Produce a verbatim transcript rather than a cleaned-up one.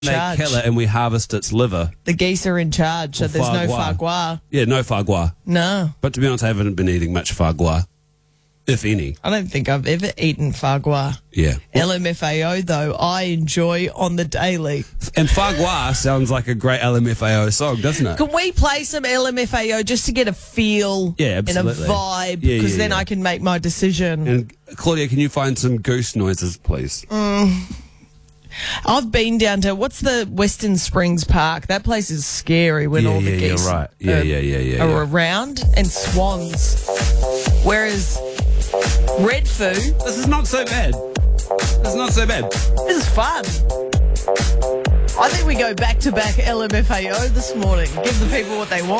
They charge. kill it and we harvest its liver. The geese are in charge, so Or there's no foie foie gras. gras. Yeah, no foie gras. No, But to be honest, I haven't been eating much foie gras, if any. I don't think I've ever eaten foie gras. Yeah. L M F A O, though, I enjoy on the daily. And foie gras sounds like a great L M F A O song, doesn't it? Can we play some L M F A O just to get a feel Yeah, and a absolutely. vibe? Yeah, Because yeah, then yeah. I can make my decision. And Claudia, can you find some goose noises, please? I've been down to, what's the Western Springs Park? That place is scary when Yeah, all the yeah, you're geese right. Yeah, are, yeah, yeah, yeah, are yeah. around, and swans. Whereas Redfoo, This is not so bad. This is not so bad. this is fun. I think we go back to back L M F A O this morning. Give the people what they want.